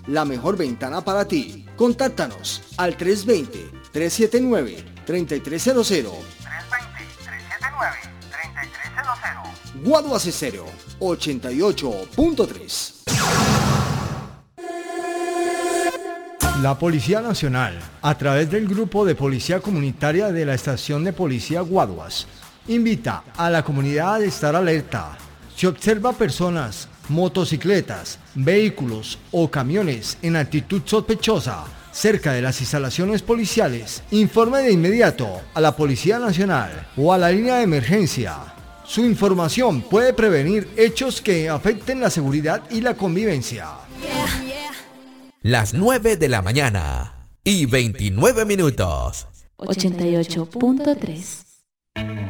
la mejor ventana para ti. Contáctanos al 320-379-3300. Guaduas Estéreo 88.3. La Policía Nacional, a través del Grupo de Policía Comunitaria de la Estación de Policía Guaduas, invita a la comunidad a estar alerta. Si observa personas, motocicletas, vehículos o camiones en actitud sospechosa cerca de las instalaciones policiales, informe de inmediato a la Policía Nacional o a la línea de emergencia. Su información puede prevenir hechos que afecten la seguridad y la convivencia. Las 9 de la mañana y 29 minutos. 88.3.